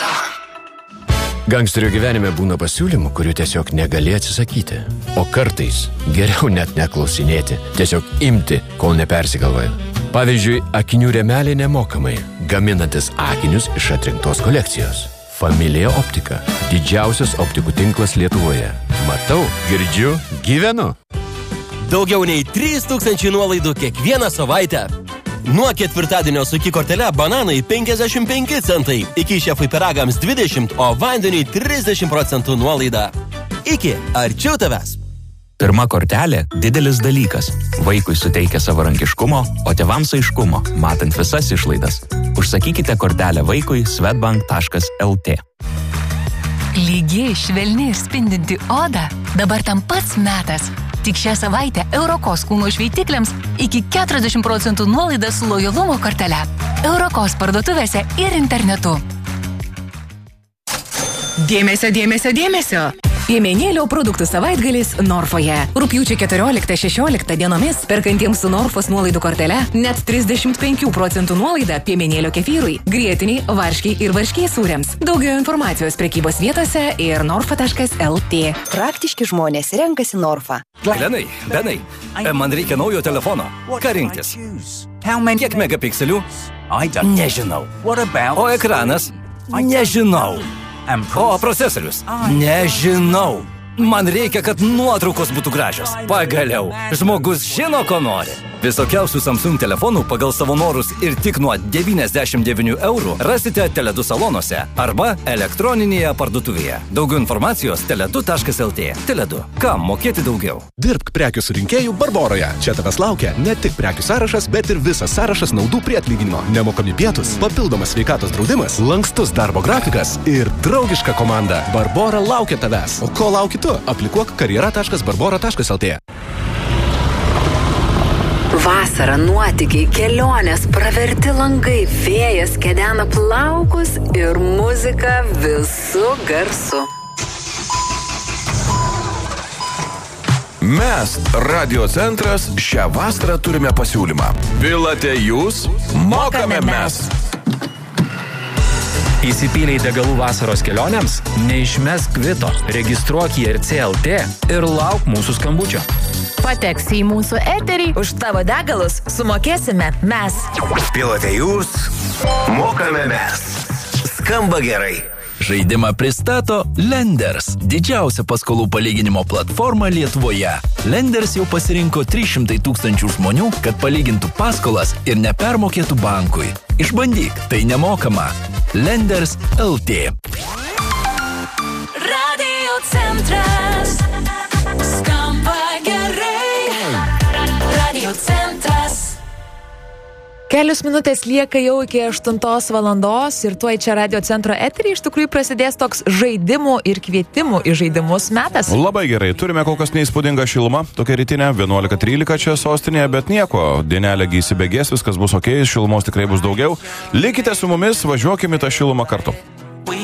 Gangsterio gyvenime būna pasiūlymų, kurių tiesiog negali atsisakyti. O kartais geriau net neklausinėti, tiesiog imti, kol nepersigalvoja. Pavyzdžiui, akinių rėmeliai nemokamai, gaminantis akinius iš atrinktos kolekcijos. Familija Optika – didžiausias optikų tinklas Lietuvoje. Matau, girdžiu, gyvenu. Daugiau nei 3000 nuolaidų kiekvieną savaitę. Nuo ketvirtadienio su Iki kortele bananai 55 centai, iki šefui pyragams 20, o vandeniui 30% nuolaida. Iki, arčiau tavęs. Pirma kortelė – didelis dalykas. Vaikui suteikia savarankiškumo, o tėvams aiškumo, matant visas išlaidas. Užsakykite kortelę vaikui swedbank.lt. Lygi, švelni ir spindinti oda – dabar tam pats metas. Tik šią savaitę Eurokos kūno šveitikliams iki 40% nuolaida su lojalumo kortele. Eurokos parduotuvėse ir internetu. Dėmesio, dėmesio, dėmesio! Piemenėlio produktų savaitgalis Norfoje. Rugpjūčio 14-16 dienomis perkantiems su Norfos nuolaidų kortele net 35% nuolaida piemenėlio kefyrui, grietiniai, varškiai ir varškiai sūriams. Daugiau informacijos prekybos vietose ir norfa.lt. Praktiški žmonės renkasi Norfą. Benai, man reikia naujo telefono. Ką rinktis? Kiek megapikselių? Nežinau. O ekranas? Nežinau. O procesorius? Nežinau. Man reikia, kad nuotraukos būtų gražios. Pagaliau, žmogus žino, ko nori. Visokiausių Samsung telefonų pagal savo norus ir tik nuo 99 eurų rasite Tele2 salonuose arba elektroninėje parduotuvėje. Daugiau informacijos tele2.lt. Tele2. Kam mokėti daugiau? Dirbk prekių surinkėjų Barboroje. Čia tavęs laukia ne tik prekių sąrašas, bet ir visas sąrašas naudų prie atlyginimo. Nemokami pietus, papildomas sveikatos draudimas, lankstus darbo grafikas ir draugiška komanda. Barbora laukia tavęs. O ko lauki tu? Aplikuok karjera.barbora.lt. Vasara, nuotykiai, kelionės, praverti langai, vėjas kedena plaukus ir muzika visu garsu. Mes, Radio Centras, šią vasarą turime pasiūlymą. Bilate jūs, mokame mes. Įsipyliai degalų vasaros kelionėms? Neišmesk kvito, registruok į RCLT ir lauk mūsų skambučio. Pateksi į mūsų eterį, už tavo degalus sumokėsime mes. Pilate jūs, mokame mes. Skamba gerai. Žaidimą pristato Lenders, didžiausia paskolų palyginimo platforma Lietuvoje. Lenders jau pasirinko 300 000 žmonių, kad palygintų paskolas ir nepermokėtų bankui. Išbandyk, tai nemokama. Lenders LT. Radio Centras skamba gerai. Radio Centras. Kelios minutės lieka jau iki 8 valandos ir tuoj čia Radio Centro eterį iš tikrųjų prasidės toks žaidimų ir kvietimų į žaidimus metas. Labai gerai, turime kol kas neįspūdingą šilumą, tokia rytinė, 11-13 čia sostinėje, bet nieko, dienelė įsibėgės, viskas bus ok, šilumos tikrai bus daugiau. Likite su mumis, važiuokime tą šilumą kartu.